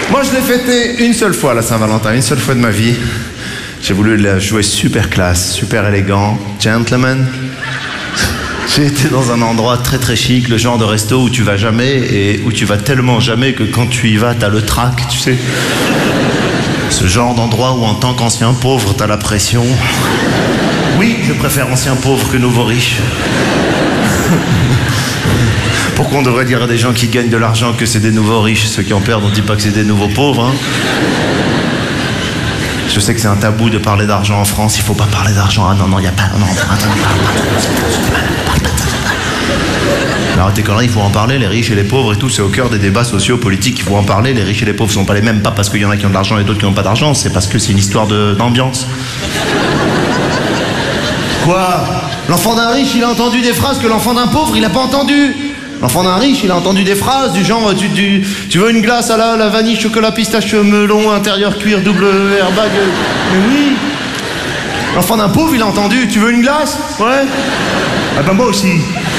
Moi, je l'ai fêté une seule fois, la Saint-Valentin, une seule fois de ma vie. J'ai voulu la jouer super classe, super élégant, gentleman. J'ai été dans un endroit très très chic, le genre de resto où tu vas jamais et où tu vas tellement jamais que quand tu y vas, t'as le trac, tu sais. Ce genre d'endroit où en tant qu'ancien pauvre, t'as la pression. Oui, je préfère ancien pauvre que nouveau riche. Pourquoi on devrait dire à des gens qui gagnent de l'argent que c'est des nouveaux riches? Ceux qui en perdent, on dit pas que c'est des nouveaux pauvres, hein. Je sais que c'est un tabou de parler d'argent en France, il faut pas parler d'argent. Ah non, il n'y a pas... Non, attends, parle pas. Mais arrête tes conneries, il faut en parler, les riches et les pauvres et tout, c'est au cœur des débats sociaux-politiques, il faut en parler, les riches et les pauvres sont pas les mêmes, pas parce qu'il y en a qui ont de l'argent et d'autres qui n'ont pas d'argent, c'est parce que c'est une histoire d'ambiance. Quoi? L'enfant d'un riche, il a entendu des phrases que l'enfant d'un pauvre, il a pas entendu. L'enfant d'un riche, il a entendu des phrases du genre tu veux une glace à la vanille, chocolat, pistache, melon, intérieur, cuir, double airbag. Mais oui. L'enfant d'un pauvre, il a entendu tu veux une glace? Ouais. Ah ben moi aussi.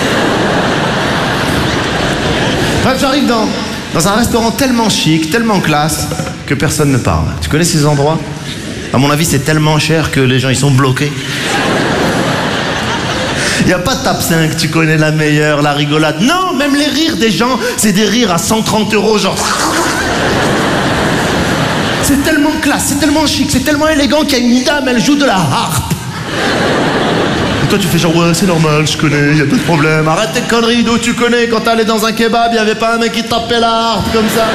Bref, j'arrive dans un restaurant tellement chic, tellement classe, que personne ne parle. Tu connais ces endroits? À mon avis, c'est tellement cher que les gens, ils sont bloqués. Il n'y a pas de top 5, tu connais la meilleure, la rigolade. Non, même les rires des gens, c'est des rires à 130 €, genre... C'est tellement classe, c'est tellement chic, c'est tellement élégant qu'il y a une dame, elle joue de la harpe. Et toi, tu fais genre, ouais, c'est normal, je connais, y a pas de problème. Arrête tes conneries, d'où tu connais? Quand t'allais dans un kebab, y avait pas un mec qui tapait la harpe comme ça.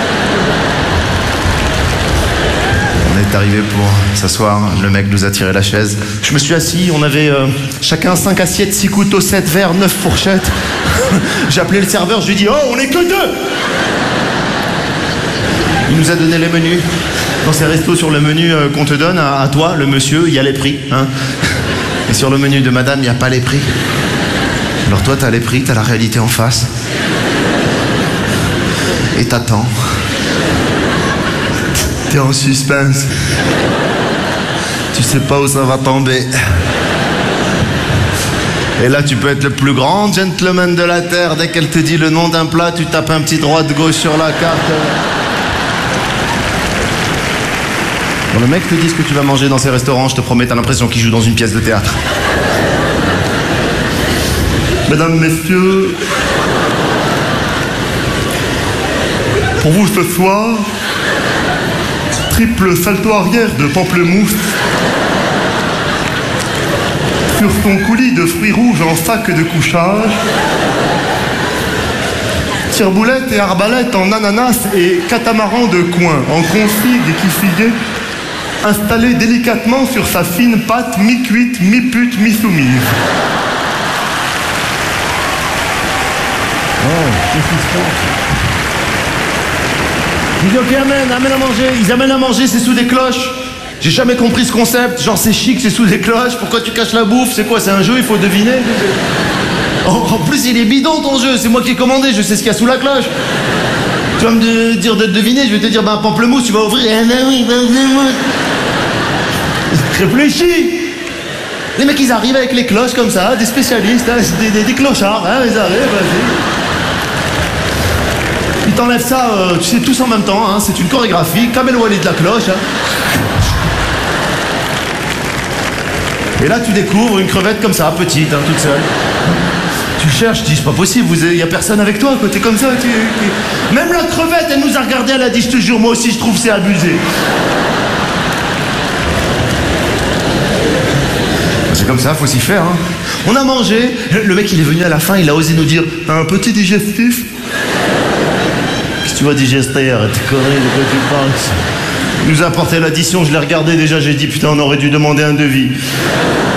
On est arrivé pour s'asseoir, le mec nous a tiré la chaise. Je me suis assis, on avait chacun 5 assiettes, 6 couteaux, 7 verres, 9 fourchettes. J'ai appelé le serveur, je lui ai dit, oh, on est que 2. Il nous a donné les menus. Dans ces restos, sur le menu qu'on te donne, à toi, le monsieur, il y a les prix. Hein. Et sur le menu de madame, il n'y a pas les prix. Alors toi, t'as les prix, t'as la réalité en face. Et t'attends. T'es en suspense. Tu sais pas où ça va tomber. Et là, tu peux être le plus grand gentleman de la Terre. Dès qu'elle te dit le nom d'un plat, tu tapes un petit droite-gauche sur la carte. Quand le mec te dit ce que tu vas manger dans ces restaurants, je te promets, t'as l'impression qu'il joue dans une pièce de théâtre. Mesdames, messieurs, pour vous ce soir, triple salto arrière de pamplemousse sur son coulis de fruits rouges en sac de couchage, tire-boulette et arbalète en ananas et catamaran de coin en config et kifigué, installé délicatement sur sa fine pâte mi-cuite, mi-pute, mi-soumise. Oh, qu'est-ce qui se passe? Il dit ok, amène à manger. Ils amènent à manger, c'est sous des cloches. J'ai jamais compris ce concept. Genre c'est chic, c'est sous des cloches. Pourquoi tu caches la bouffe? C'est quoi? C'est un jeu, il faut deviner. En plus, il est bidon ton jeu. C'est moi qui ai commandé, je sais ce qu'il y a sous la cloche. Tu vas me dire de deviner, je vais te dire ben pamplemousse, tu vas ouvrir. Ah ben oui, pamplemousse. Réfléchis. Les mecs, ils arrivent avec les cloches comme ça, des spécialistes, hein, des clochards, hein, ils arrivent, vas-y. Ils t'enlèvent ça, tu sais, tous en même temps, hein, c'est une chorégraphie, Kamel Wally de la cloche. Hein. Et là, tu découvres une crevette comme ça, petite, hein, toute seule. Tu cherches, tu dis, c'est pas possible, il y a personne avec toi, côté comme ça. Même la crevette, elle nous a regardé, elle a dit, je te jure, moi aussi, je trouve c'est abusé. C'est comme ça, faut s'y faire. Hein. On a mangé, le mec il est venu à la fin, il a osé nous dire un petit digestif. Qu'est-ce que tu vas digester? Arrête tes conneries, de quoi tu parles? Il nous a apporté l'addition, je l'ai regardé déjà, j'ai dit putain on aurait dû demander un devis.